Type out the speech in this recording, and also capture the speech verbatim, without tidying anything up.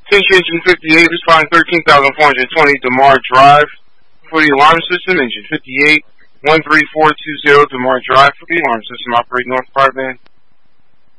Attention Engine fifty-eight, responding thirteen thousand four hundred twenty DeMar Drive for the alarm system. Engine fifty-eight, one three four two zero DeMar Drive for the alarm system. Operate North Part Man.